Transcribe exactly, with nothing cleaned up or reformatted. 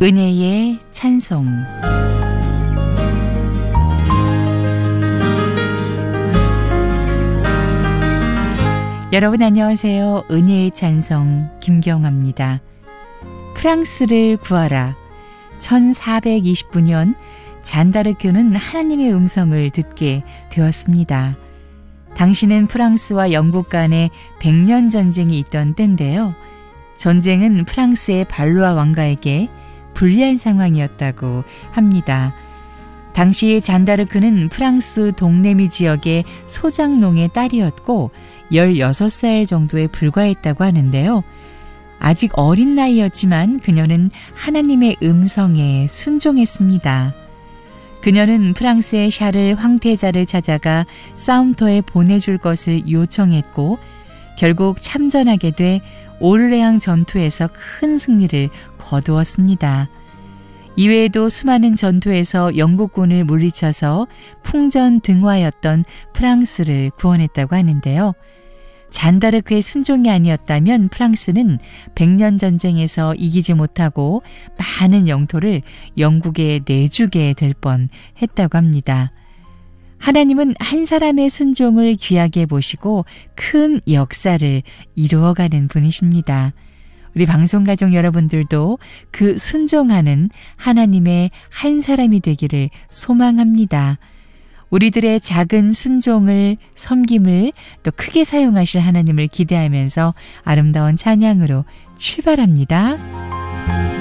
은혜의 찬송. 여러분 안녕하세요. 은혜의 찬송 김경아입니다. 프랑스를 구하라. 천사백이십구 년 잔다르크는 하나님의 음성을 듣게 되었습니다. 당시는 프랑스와 영국 간에 백년 전쟁이 있던 때인데요. 전쟁은 프랑스의 발루아 왕가에게 불리한 상황이었다고 합니다. 당시 잔다르크는 프랑스 동레미 지역의 소장농의 딸이었고 열여섯 살 정도에 불과했다고 하는데요. 아직 어린 나이였지만 그녀는 하나님의 음성에 순종했습니다. 그녀는 프랑스의 샤를 황태자를 찾아가 싸움터에 보내줄 것을 요청했고 결국 참전하게 돼 오르레앙 전투에서 큰 승리를 거두었습니다. 이외에도 수많은 전투에서 영국군을 물리쳐서 풍전등화였던 프랑스를 구원했다고 하는데요. 잔다르크의 순종이 아니었다면 프랑스는 백년 전쟁에서 이기지 못하고 많은 영토를 영국에 내주게 될 뻔했다고 합니다. 하나님은 한 사람의 순종을 귀하게 보시고 큰 역사를 이루어가는 분이십니다. 우리 방송가족 여러분들도 그 순종하는 하나님의 한 사람이 되기를 소망합니다. 우리들의 작은 순종을, 섬김을 또 크게 사용하실 하나님을 기대하면서 아름다운 찬양으로 출발합니다.